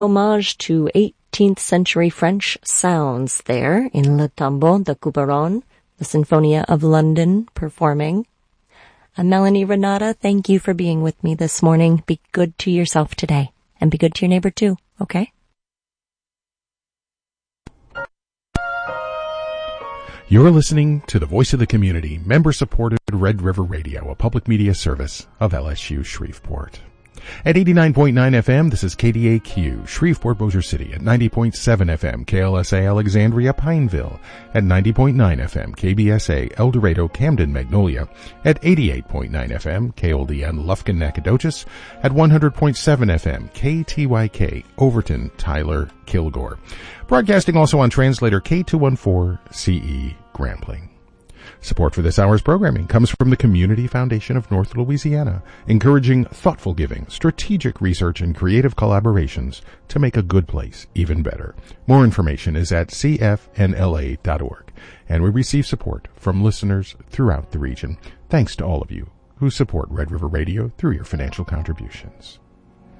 homage to 18th century French sounds there in Le Tombeau de Couperon, the Sinfonia of London performing. I'm Melanie Renata. Thank you for being with me this morning. Be good to yourself today, and be good to your neighbor too, okay? You're listening to the Voice of the Community, member-supported Red River Radio, a public media service of LSU Shreveport. At 89.9 FM, this is KDAQ, Shreveport, Bossier City. At 90.7 FM, KLSA Alexandria, Pineville. At 90.9 FM, KBSA El Dorado, Camden, Magnolia. At 88.9 FM, KOLDN Lufkin, Nacogdoches. At 100.7 FM, KTYK Overton, Tyler, Kilgore. Broadcasting also on translator K214CE Grambling. Support for this hour's programming comes from the Community Foundation of North Louisiana, encouraging thoughtful giving, strategic research, and creative collaborations to make a good place even better. More information is at cfnla.org, and we receive support from listeners throughout the region. Thanks to all of you who support Red River Radio through your financial contributions.